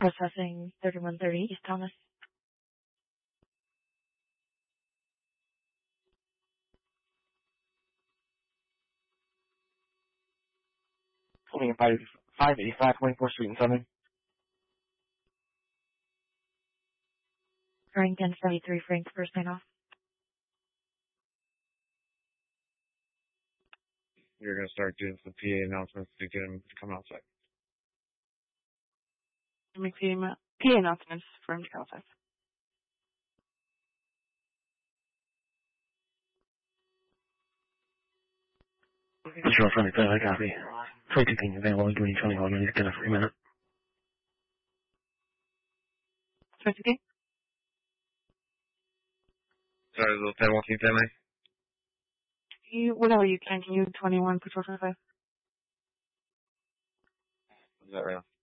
Processing 3130 East Thomas. Holding 585 24th Street and Southern. Frank 1073 Frank, first sign off. You're going to start doing some PA announcements to get him to come outside. Make PA announcements for him to come outside. Sure, friendly, I copy. 22 things available, doing 21 minutes, get a free minute. 22? Sorry, a little 10 walking 10, man. Whatever you can you 21 Patrol 25? Is that right?